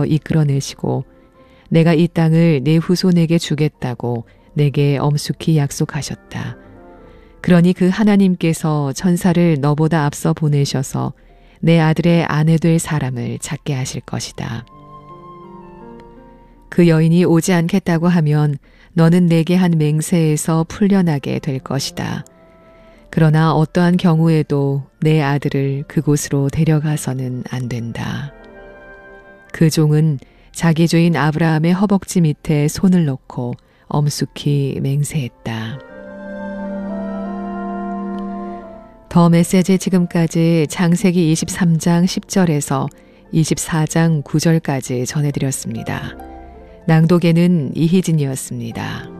이끌어내시고 내가 이 땅을 내 후손에게 주겠다고 내게 엄숙히 약속하셨다. 그러니 그 하나님께서 천사를 너보다 앞서 보내셔서 내 아들의 아내 될 사람을 찾게 하실 것이다. 그 여인이 오지 않겠다고 하면 너는 내게 한 맹세에서 풀려나게 될 것이다. 그러나 어떠한 경우에도 내 아들을 그곳으로 데려가서는 안 된다. 그 종은 자기 주인 아브라함의 허벅지 밑에 손을 넣고 엄숙히 맹세했다. 더 메시지 지금까지 창세기 23장 10절에서 24장 9절까지 전해드렸습니다. 낭독에는 이희진이었습니다.